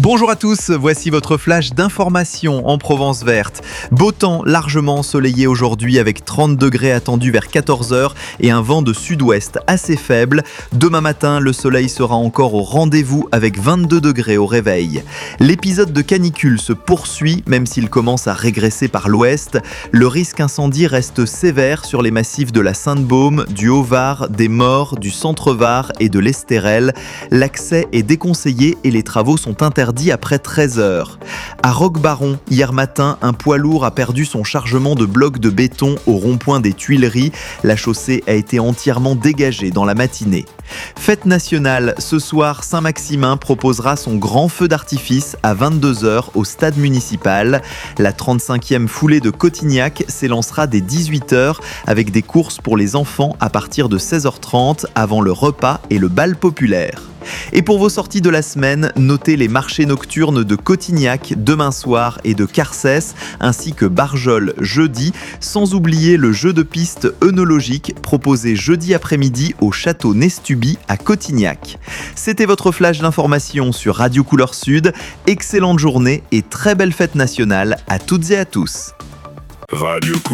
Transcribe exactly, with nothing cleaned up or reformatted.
Bonjour à tous, voici votre flash d'information en Provence verte. Beau temps largement ensoleillé aujourd'hui avec trente degrés attendus vers quatorze heures et un vent de sud-ouest assez faible. Demain matin, le soleil sera encore au rendez-vous avec vingt-deux degrés au réveil. L'épisode de canicule se poursuit même s'il commence à régresser par l'ouest. Le risque incendie reste sévère sur les massifs de la Sainte-Baume, du Haut-Var, des Maures, du Centre-Var et de l'Estérel. L'accès est déconseillé et les travaux sont interdits après treize heures. À Roquebaron, hier matin, un poids lourd a perdu son chargement de blocs de béton au rond-point des Tuileries. La chaussée a été entièrement dégagée dans la matinée. Fête nationale, ce soir, Saint-Maximin proposera son grand feu d'artifice à vingt-deux heures au stade municipal. La trente-cinquième foulée de Cotignac s'élancera dès dix-huit heures avec des courses pour les enfants à partir de seize heures trente avant le repas et le bal populaire. Et pour vos sorties de la semaine, notez les marchés nocturnes de Cotignac demain soir et de Carcès, ainsi que Barjol jeudi, sans oublier le jeu de piste œnologique proposé jeudi après-midi au château Nestubi à Cotignac. C'était votre flash d'information sur Radio Couleur Sud. Excellente journée et très belle fête nationale à toutes et à tous. Radio